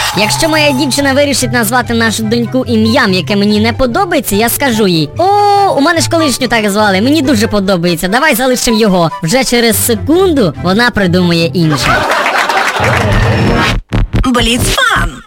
Якщо моя дівчина вирішить назвати нашу доньку ім'ям, яке мені не подобається, я скажу їй: о, у мене ж колишню так звали, мені дуже подобається, давай залишимо його. Вже через секунду вона придумає інше. Бліц-фан!